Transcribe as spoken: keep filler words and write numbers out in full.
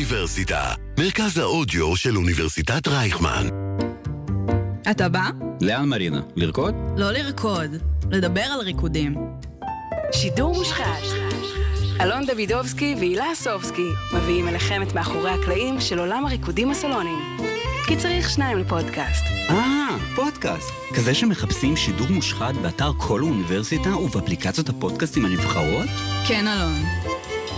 האוניברסיטה, מרכז האודיו של אוניברסיטת רייכמן. אתה בא? לאן מרינה? לרקוד? לא לרקוד, לדבר על ריקודים. שידור מושחת. אלון דוידובסקי והילה סובסקי מביאים אליכם את מאחורי הקלעים של עולם הריקודים הסלוניים. כי צריך שניים לפודקאסט. אה, פודקאסט. כזה שמחפשים שידור מושחת באתר כל האוניברסיטה ובאפליקציות הפודקאסטים הנבחרות? כן, אלון.